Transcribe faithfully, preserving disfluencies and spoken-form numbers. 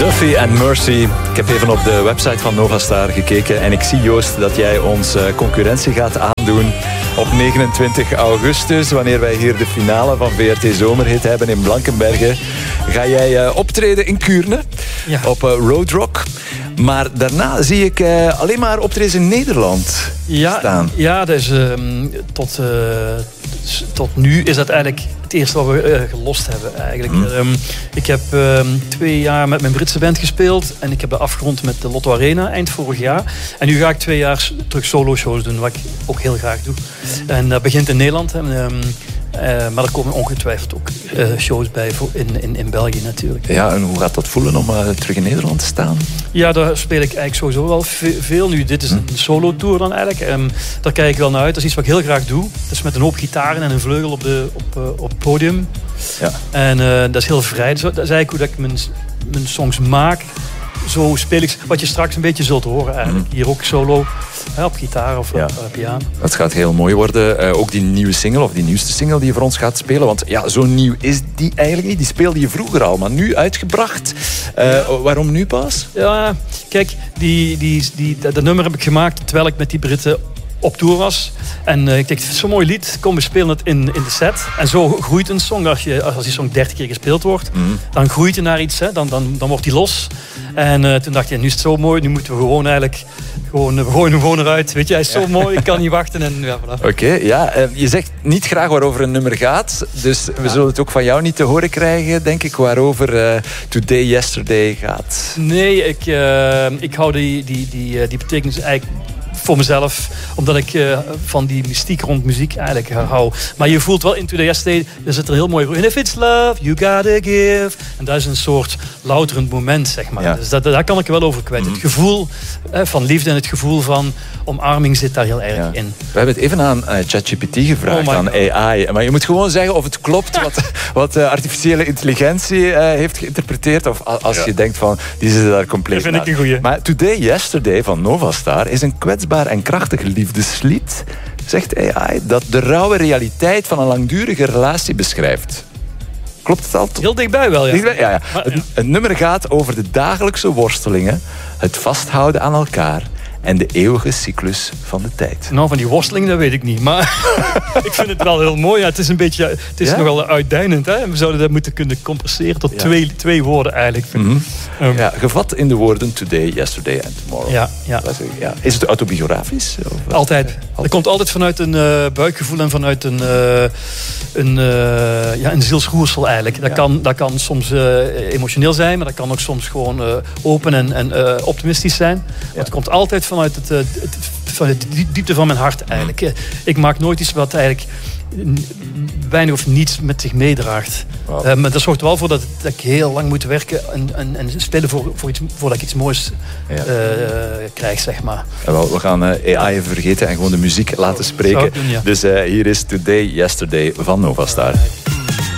Coffee and Mercy. Ik heb even op de website van Novastar gekeken en ik zie, Joost, dat jij ons concurrentie gaat aandoen op negenentwintig augustus, wanneer wij hier de finale van V R T Zomerhit hebben in Blankenberge. Ga jij uh, optreden in Kuurne, ja. op uh, Road Rock. Maar daarna zie ik uh, alleen maar optredens in Nederland ja, staan. Ja, dus, um, tot, uh, tot nu is dat eigenlijk het eerste wat we uh, gelost hebben. Eigenlijk. Mm. Um, ik heb um, twee jaar met mijn Britse band gespeeld en ik heb dat afgerond met de Lotto Arena eind vorig jaar. En nu ga ik twee jaar terug solo shows doen, wat ik ook heel graag doe. En dat begint in Nederland. En, um, Uh, maar er komen ongetwijfeld ook uh, shows bij voor in, in, in België natuurlijk. Ja, en hoe gaat dat voelen om uh, terug in Nederland te staan? Ja, daar speel ik eigenlijk sowieso wel veel nu. Dit is een hm. solo-tour dan eigenlijk. Um, daar kijk ik wel naar uit. Dat is iets wat ik heel graag doe. Dat is met een hoop gitaren en een vleugel op, de, op, uh, op het podium. Ja. En uh, dat is heel vrij. Dus dat is eigenlijk hoe dat ik mijn, mijn songs maak. Zo speel ik wat je straks een beetje zult horen eigenlijk. Mm. Hier ook solo, hè, op gitaar of ja. op uh, piano. Dat gaat heel mooi worden. Uh, ook die nieuwe single, of die nieuwste single die je voor ons gaat spelen. Want ja, zo nieuw is die eigenlijk niet. Die speelde je vroeger al, maar nu uitgebracht. Uh, ja. Waarom nu pas? Ja, kijk, die, die, die, dat, dat nummer heb ik gemaakt terwijl ik met die Britten op tour was. En uh, ik dacht, het is zo'n mooi lied. Kom, we spelen het in, in de set. En zo groeit een song. Als, je, als die song dertig keer gespeeld wordt, mm. dan groeit je naar iets. Hè. Dan, dan, dan wordt die los. En uh, toen dacht je, nu is het zo mooi. Nu moeten we gewoon eigenlijk... Gewoon, we gooien hem gewoon eruit. Weet je, hij is zo ja. mooi. Ik kan niet wachten. En, ja, voilà. Oké, okay, ja. Uh, je zegt niet graag waarover een nummer gaat. Dus we ja. zullen het ook van jou niet te horen krijgen, denk ik, waarover uh, Today, Yesterday gaat. Nee, ik, uh, ik hou die, die, die, die betekenis eigenlijk... voor mezelf, omdat ik uh, van die mystiek rond muziek eigenlijk uh, hou. Maar je voelt wel in Today Yesterday, er zit er heel mooi in. If it's love, you gotta give. En dat is een soort louterend moment, zeg maar. Ja. Dus dat, daar kan ik er wel over kwijt. Mm. Het gevoel uh, van liefde en het gevoel van omarming zit daar heel erg ja. in. We hebben het even aan uh, ChatGPT gevraagd, oh aan A I. Maar je moet gewoon zeggen of het klopt wat, wat uh, artificiële intelligentie uh, heeft geïnterpreteerd. Of als ja. je denkt van, die zitten daar compleet dat vind ik een goeie. Maar Today Yesterday van Novastar is een kwetsbaar en krachtig liefdeslied, zegt A I, dat de rauwe realiteit van een langdurige relatie beschrijft. Klopt het al? Heel dichtbij wel, ja. Dichtbij? Ja, ja. Maar, ja. Het, het nummer gaat over de dagelijkse worstelingen, het vasthouden aan elkaar en de eeuwige cyclus van de tijd. Nou, van die worsteling, dat weet ik niet. Maar ik vind het wel heel mooi. Ja, het is een beetje, het is ja? nogal uitdijnend. Hè? We zouden dat moeten kunnen compresseren tot ja. twee, twee woorden eigenlijk. Mm-hmm. um, ja, gevat in de woorden Today, Yesterday and Tomorrow. Ja, ja. Ja. Is het autobiografisch? Of? Altijd. Altijd. Het komt altijd vanuit een uh, buikgevoel en vanuit een, uh, een, uh, ja, een zielsroersel eigenlijk. Dat, ja. kan, dat kan soms uh, emotioneel zijn, maar dat kan ook soms gewoon uh, open en, en uh, optimistisch zijn. Ja. Maar het komt altijd vanuit het, het, het, vanuit de diepte van mijn hart eigenlijk. Mm. Ik maak nooit iets wat eigenlijk weinig of niets met zich meedraagt. Wow. Uh, maar dat zorgt er wel voor dat, dat ik heel lang moet werken en, en, en spelen voor, voor iets, voordat ik iets moois ja. uh, krijg, zeg maar. Ja, wel, we gaan uh, A I even vergeten en gewoon de muziek laten spreken. Doen, ja. Dus uh, hier is Today, Yesterday van Novastar.